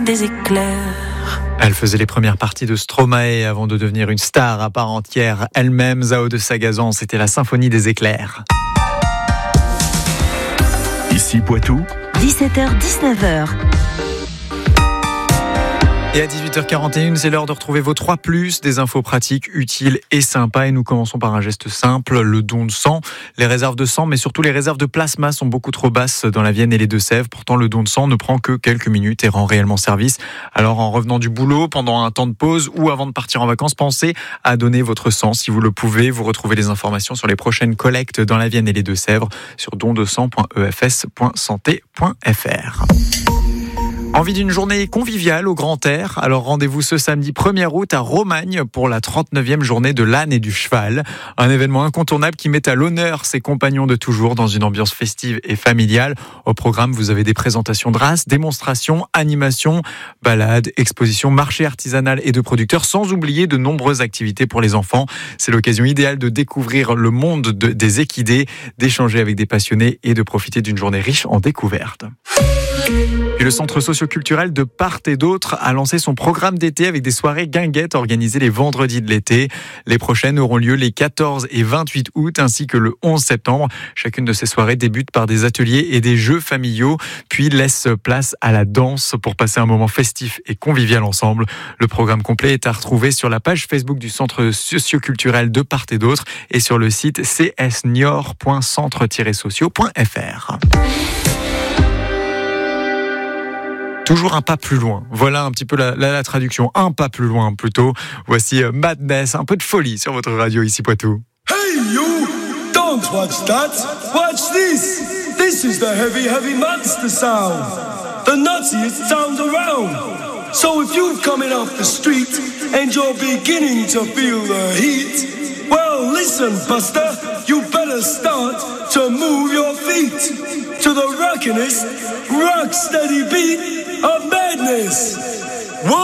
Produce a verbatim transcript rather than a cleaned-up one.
des éclairs. Elle faisait les premières parties de Stromae avant de devenir une star à part entière elle-même. Zao de Sagazan, c'était la symphonie des éclairs. Ici Poitou, dix-sept heures dix-neuf heures. Et à dix-huit heures quarante et une, c'est l'heure de retrouver vos trois plus, des infos pratiques, utiles et sympas. Et nous commençons par un geste simple, le don de sang. Les réserves de sang, mais surtout les réserves de plasma sont beaucoup trop basses dans la Vienne et les Deux-Sèvres. Pourtant, le don de sang ne prend que quelques minutes et rend réellement service. Alors, en revenant du boulot, pendant un temps de pause ou avant de partir en vacances, pensez à donner votre sang si vous le pouvez. Vous retrouvez les informations sur les prochaines collectes dans la Vienne et les Deux-Sèvres sur don de sang point e f s point santé point f r. Envie d'une journée conviviale au grand air? Alors rendez-vous ce samedi premier août à Romagne pour la trente-neuvième journée de l'âne et du cheval. Un événement incontournable qui met à l'honneur ses compagnons de toujours dans une ambiance festive et familiale. Au programme, vous avez des présentations de races, démonstrations, animations, balades, expositions, marchés artisanal et de producteurs, sans oublier de nombreuses activités pour les enfants. C'est l'occasion idéale de découvrir le monde de, des équidés, d'échanger avec des passionnés et de profiter d'une journée riche en découvertes. Et le centre socio-culturel de part et d'autre a lancé son programme d'été avec des soirées guinguettes organisées les vendredis de l'été. Les prochaines auront lieu les quatorze et vingt-huit août ainsi que le onze septembre. Chacune de ces soirées débute par des ateliers et des jeux familiaux, puis laisse place à la danse pour passer un moment festif et convivial ensemble. Le programme complet est à retrouver sur la page Facebook du centre socio-culturel de part et d'autre et sur le site c s niort point centre tiret sociaux point f r. Toujours un pas plus loin. Voilà un petit peu la, la, la traduction. Un pas plus loin, plutôt. Voici euh, Madness, un peu de folie sur votre radio ici Poitou. Hey you! Don't watch that! Watch this! This is the heavy, heavy monster sound. The nuttiest sound around. So if you're coming off the street and you're beginning to feel the heat, well listen, Buster, you better start to move your feet to the rockinest, rock steady beat of madness.